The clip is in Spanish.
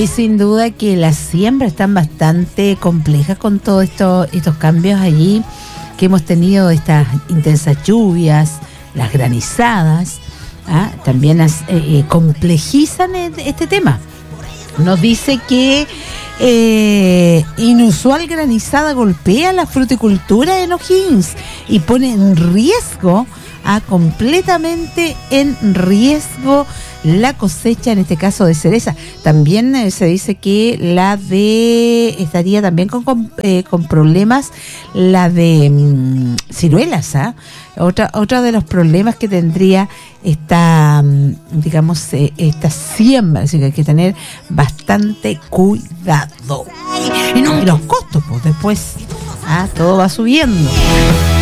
Sí, sin duda que las siembras están bastante complejas con todos estos cambios allí que hemos tenido, estas intensas lluvias, las granizadas, también complejizan este tema. Nos dice que inusual granizada golpea la fruticultura en O'Higgins y pone en riesgo, completamente en riesgo la cosecha, en este caso de cereza. También se dice que estaría también con problemas la de ciruelas, Otra de los problemas que tendría esta siembra, así que hay que tener bastante cuidado. Y los costos, pues después todo va subiendo.